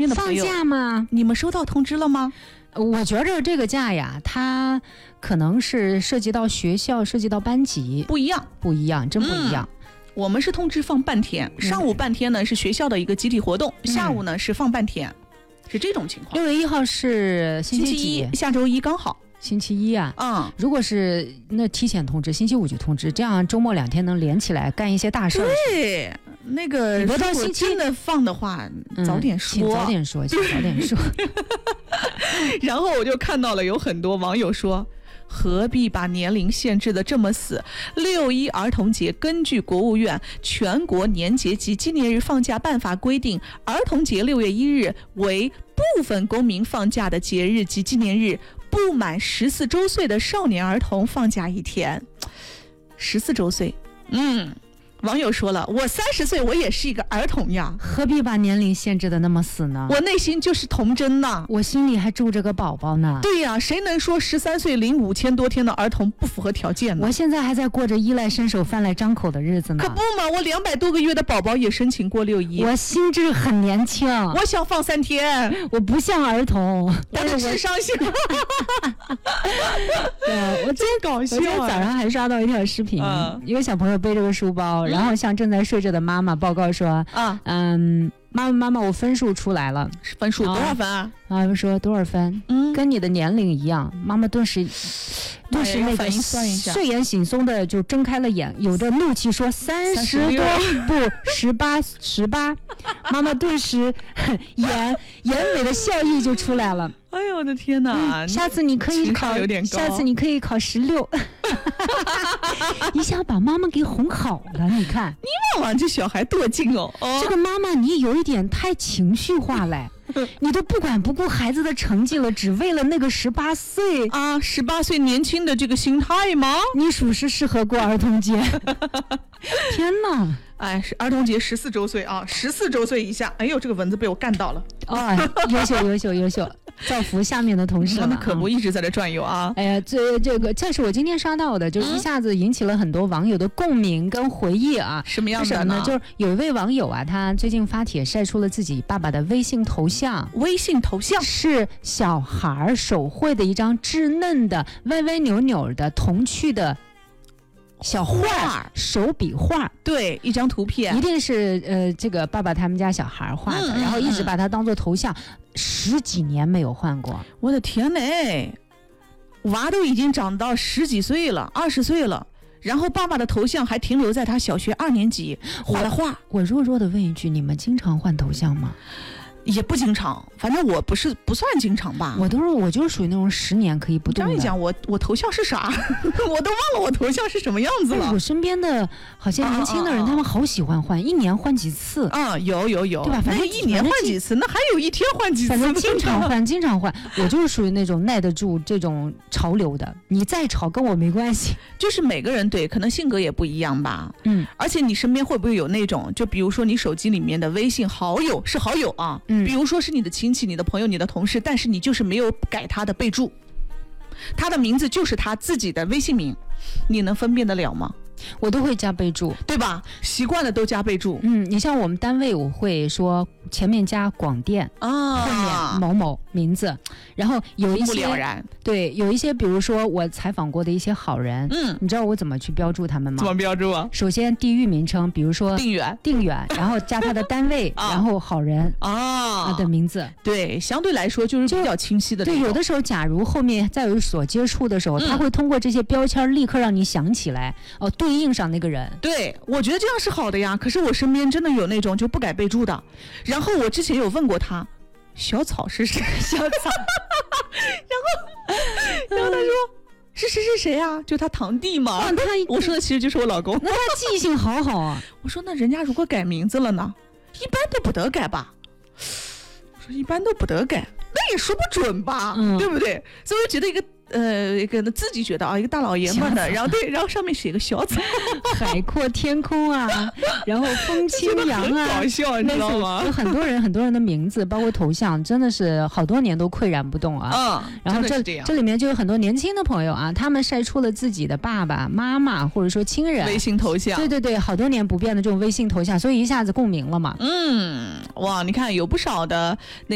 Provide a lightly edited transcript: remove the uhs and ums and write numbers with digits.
边的朋友放假吗？ 你们收到通知了吗？ 我觉着这个假呀，它可能是涉及到学校，涉及到班级， 不一样， 真不一样。 我们是通知放半天，上午半天呢是学校的一个集体活动，下午呢是放半天，是这种情况。 6月1号是星期几？ 下周一刚好。 星期一啊，如果是那提前通知，星期五就通知，这样周末2天能连起来干一些大事儿。 对，那个如果星期真的放的话，早点说， 请早点说。 然后我就看到了有很多网友说，何必把年龄限制的这么死？6·1儿童节根据国务院全国年节及纪念日放假办法规定，儿童节6月1日为部分公民放假的节日及纪念日，不满14周岁的少年儿童放假1天。14周岁，网友说了，我30岁，我也是一个儿童呀， 何必把年龄限制的那么死呢？ 我内心就是童真呐， 我心里还住着个宝宝呢。 对呀，谁能说13岁领5000多天的儿童不符合条件呢？ 我现在还在过着衣来伸手饭来张口的日子呢。 可不嘛，我200多个月的宝宝也申请过6·1。 我心智很年轻， 我想放3天， 我不像儿童， 我的智商性。 对，我真搞笑。 我今天早上还刷到一条视频，一个小朋友背着个书包，然后向正在睡着的妈妈报告说，妈妈，我分数出来了。 分数多少分啊？ 妈妈说多少分？跟你的年龄一样。妈妈顿时那个睡眼惺忪的就睁开了眼，有着怒气说30多不18。妈妈顿时眼尾的笑意就出来了。 哎呦我的天哪！ 下次你可以考16。你想把妈妈给哄好了，你看， 你忘了这小孩多精哦！ 这个妈妈你有一点太情绪化了。你都不管不顾孩子的成绩了，只为了那个18岁啊，18岁年轻的这个心态吗？ 你属实适合过儿童节。天哪！ 哎，是儿童节14周岁啊，14周岁以下。哎呦，这个蚊子被我干到了。优秀，造福下面的同事了。 他们可不一直在这转悠啊。 哎呀，这是我今天刷到的，就一下子引起了很多网友的共鸣跟回忆啊。 什么样的呢？就是有一位网友啊，他最近发帖晒出了自己爸爸的微信头像。 微信头像是小孩手绘的一张稚嫩的、歪歪扭扭的童趣的小画，手笔画。 对，一张图片， 一定是这个爸爸他们家小孩画的，然后一直把它当做头像，10几年没有换过。 我的天嘞，娃都已经长到10几岁了，20岁了。然后爸爸的头像还停留在他小学2年级画的画。 我弱弱的问一句，你们经常换头像吗？ 也不经常，反正我不算经常吧。 我就是属于那种10年可以不动的。 这样一讲，我头像是啥？我都忘了我头像是什么样子了。 我身边的好些年轻的人，他们好喜欢换，1年换几次。 有， 对吧？反正 1年换几次，那还有1天换几次。 反正经常换。我就是属于那种耐得住这种潮流的，你再潮跟我没关系。 就是每个人可能性格也不一样吧。而且你身边会不会有那种，就比如说你手机里面的微信好友是好友啊。比如说是你的亲戚、你的朋友、你的同事，但是你就是没有改他的备注，他的名字就是他自己的微信名，你能分辨得了吗？ 我都会加备注， 对吧？习惯了都加备注。 你像我们单位，我会说前面加广电后面某某名字，然后有一些不了然。 对，有一些比如说我采访过的一些好人，你知道我怎么去标注他们吗？ 怎么标注啊？ 首先地域名称，比如说定远， 然后加他的单位，然后好人的名字。 对，相对来说就是比较清晰的。 对，有的时候假如后面再有所接触的时候，他会通过这些标签立刻让你想起来对应上那个人。 对，我觉得这样是好的呀。可是我身边真的有那种就不改备注的，然后我之前有问过他，小草是谁？小草，然后他说是谁啊？就他堂弟嘛。我说的其实就是我老公。 那他记忆性好好啊。 我说那人家如果改名字了呢？一般都不得改吧。我说一般都不得改，那也说不准吧，对不对？所以我觉得一个自己觉得一个大老爷们的，然后上面写个小草， 海阔天空啊，然后风清扬啊， 搞笑，你知道吗？ 有很多人的名字，包括头像，真的是好多年都岿然不动啊。然后这里面就有很多年轻的朋友啊，他们晒出了自己的爸爸妈妈或者说亲人微信头像， 对，好多年不变的这种微信头像，所以一下子共鸣了嘛。 哇，你看有不少的